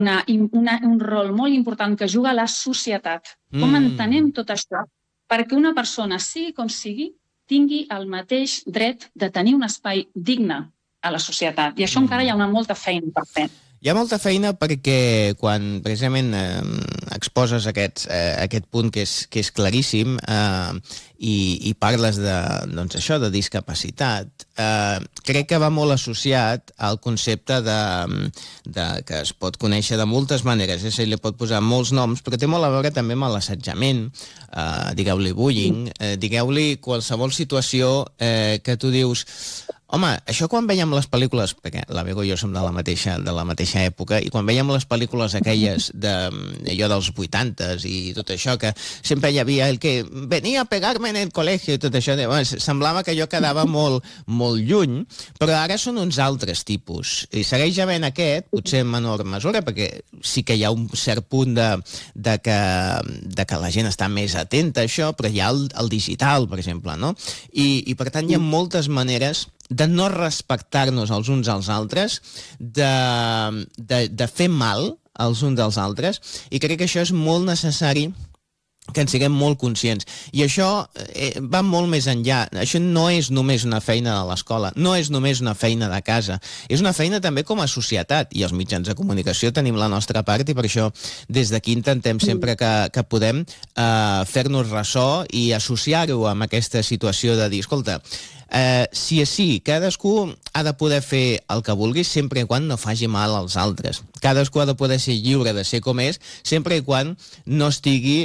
un rol molt important que juga la societat. Com entenem tot això? Perquè una persona, sigui com sigui, tingui el mateix dret de tenir un espai digne a la societat. I això encara hi ha molta feina per fer. Hi ha molta feina perquè quan precisament exposes aquest punt que és claríssim i parles de discapacitat, crec que va molt associat al concepte que es pot conèixer de moltes maneres, se li pot posar molts noms, però té molt a veure també amb l'assetjament, digueu-li bullying, digueu-li qualsevol situació que tu dius... Home, això quan veiem les pel·lícules, perquè la Bego i jo som de la mateixa època, i quan veiem les pel·lícules aquelles allò dels 80s i tot això, que sempre hi havia el que venia a pegar-me en el col·legi i tot això, semblava que allò quedava molt, molt lluny, però ara són uns altres tipus. I segueix havent aquest, potser en menor mesura, perquè sí que hi ha un cert punt de que la gent està més atenta a això, però hi ha el digital, per exemple, no? I per tant hi ha moltes maneres de no respectar-nos els uns als altres, de fer mal als uns als altres, i crec que això és molt necessari que en siguem molt conscients. I això va molt més enllà. Això no és només una feina de l'escola, no és només una feina de casa, és una feina també com a societat, i els mitjans de comunicació tenim la nostra part, i per això des d'aquí intentem sempre que podem fer-nos ressò i associar-ho amb aquesta situació de dir, escolta, sí, cadascú ha de poder fer el que vulgui sempre i quan no faci mal als altres. Cadascú ha de poder ser lliure de ser com és, sempre i quan no estigui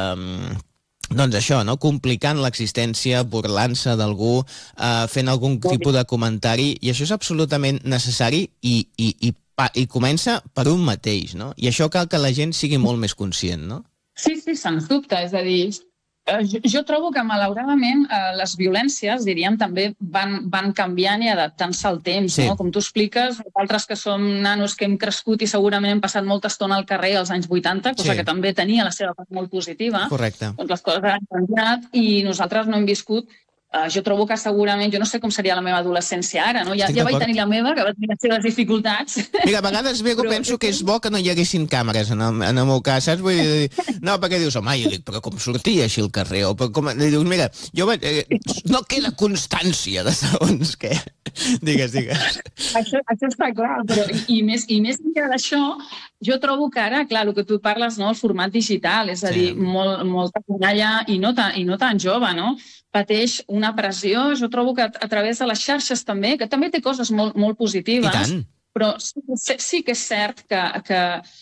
doncs això, no? Complicant l'existència, burlant-se d'algú, fent algun tipus de comentari, i això és absolutament necessari i comença per un mateix, no? I això cal que la gent sigui molt més conscient, no? Sí, sens dubte, és a dir, jo trobo que, malauradament, les violències, diríem, també van canviant i adaptant-se al temps, no? Com tu expliques, nosaltres que som nanos que hem crescut i segurament hem passat molta estona al carrer als anys 80, cosa que també tenia la seva part molt positiva. Correcte. Doncs les coses han canviat i nosaltres no hem viscut. Jo trobo que segurament, jo no sé com seria la meva adolescència ara, no? Ja vaig tenir la meva, que va tenir les seves dificultats. Mira, a vegades, Bego, penso que és bo que no hi haguessin càmeres en el meu cas, saps? Vull dir, no, perquè dius, home, jo dic, però com sortia així al carrer? O com, dius, mira, no queda constància de segons què. Digues. Això està clar, però i més enllà d'això, jo trobo que ara, clar, el que tu parles, no, el format digital, és a dir, molta canalla i no tan jove, no? Pateix una pressió, jo trobo que a través de les xarxes també, que també té coses molt positives, però sí que és cert que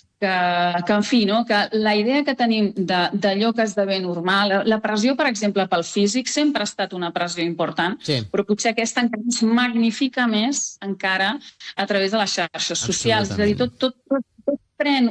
en fi, no? Que la idea que tenim d'allò que esdevé normal, la pressió, per exemple, pel físic, sempre ha estat una pressió important, però potser aquesta encara es magnifica més encara a través de les xarxes socials. És a dir, tot pren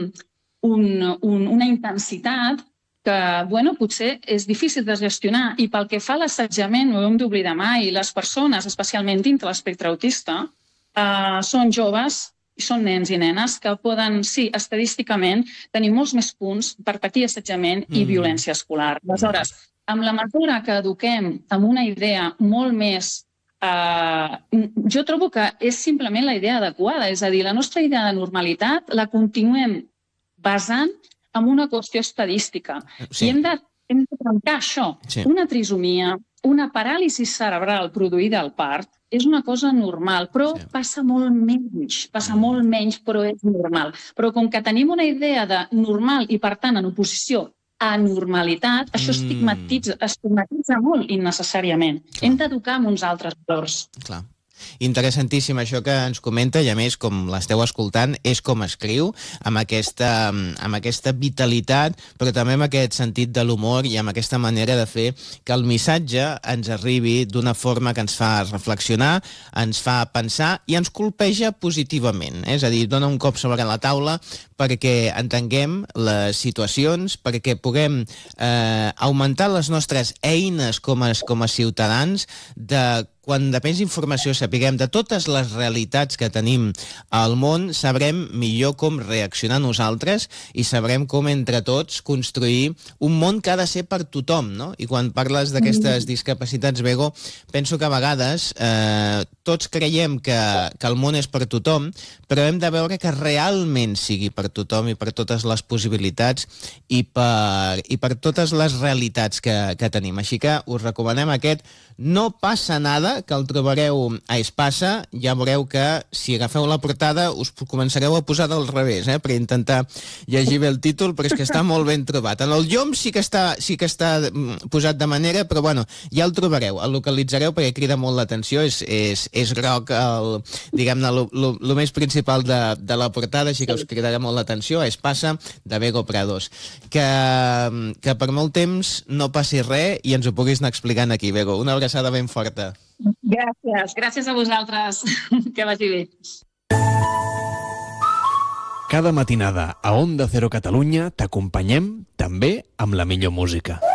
una intensitat que, bueno, potser és difícil de gestionar, i pel que fa a l'assetjament, no ho hem d'oblidar mai, les persones, especialment dintre l'espectre autista, són joves i són nens i nenes que poden, sí, estadísticament, tenir molts més punts per patir assetjament i violència escolar. Aleshores, amb la mesura que eduquem amb una idea molt més... jo trobo que és simplement la idea adequada, és a dir, la nostra idea de normalitat la continuem basant amb una qüestió estadística. I hem de trencar això. Una trisomia, una paràlisi cerebral produïda al part, és una cosa normal, però passa molt menys, però és normal. Però com que tenim una idea de normal i, per tant, en oposició a normalitat, això estigmatitza molt innecessàriament. Hem d'educar amb uns altres valors. Clar. Interessantíssim això que ens comenta, i a més, com l'esteu escoltant, és com escriu, amb aquesta vitalitat, però també amb aquest sentit de l'humor i amb aquesta manera de fer que el missatge ens arribi d'una forma que ens fa reflexionar, ens fa pensar i ens colpeja positivament. És a dir, dona un cop sobre la taula perquè entenguem les situacions, perquè puguem augmentar les nostres eines com a ciutadans de quan de més informació sapiguem de totes les realitats que tenim al món, sabrem millor com reaccionar nosaltres i sabrem com entre tots construir un món que ha de ser per tothom, no? I quan parles d'aquestes discapacitats, Bego, penso que a vegades tots creiem que el món és per tothom, però hem de veure que realment sigui per tothom i per totes les possibilitats i per totes les realitats que tenim. Així que us recomanem aquest No passa nada, que el trobareu a Espasa. Ja veureu que si agafeu la portada us començareu a posar del revés, per intentar llegir bé el títol, però és que està molt ben trobat. En el llom sí que està posat de manera, però bueno, ja el trobareu, el localitzareu perquè crida molt l'atenció, és groc, diguem-ne, el més principal de la portada, així que us cridarà molt l'atenció. Espasa, de Bego Prados. Que per molt temps no passi res i ens ho puguis anar explicant aquí, Bego. Una abraçada ben forta. Gràcies a vosaltres. Que vagi bé. Cada matinada a Onda Cero Catalunya t'acompanyem també amb la millor música.